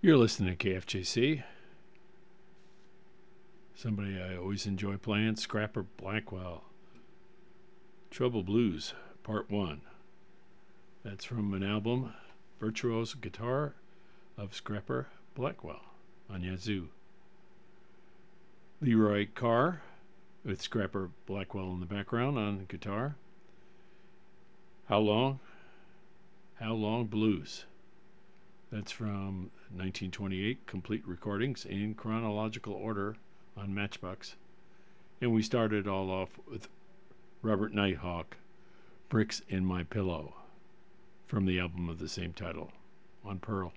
You're listening to KFJC. Somebody I always enjoy playing, Scrapper Blackwell. Trouble Blues, Part 1. That's from an album, Virtuoso Guitar of Scrapper Blackwell on Yazoo. Leroy Carr with Scrapper Blackwell in the background on guitar. How Long Blues. That's from 1928, complete recordings in chronological order on Matchbox. And we started all off with Robert Nighthawk, Bricks in My Pillow, from the album of the same title on Pearl.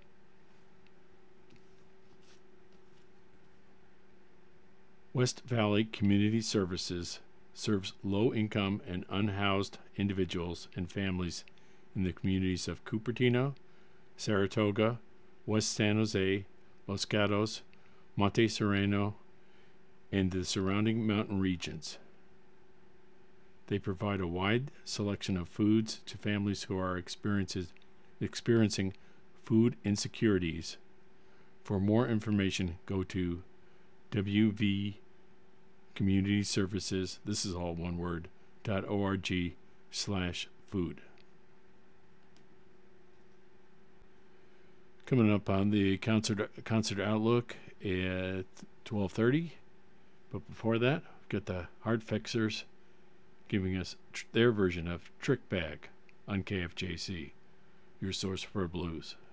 West Valley Community Services serves low-income and unhoused individuals and families in the communities of Cupertino, Saratoga, West San Jose, Los Gatos, Monte Sereno, and the surrounding mountain regions. They provide a wide selection of foods to families who are experiencing food insecurities. For more information, go to WV Community Services, this is all one word, .org/food. Coming up on the concert outlook at 12:30. But before that, we've got the Hard Fixers giving us their version of Trick Bag on KFJC, your source for blues.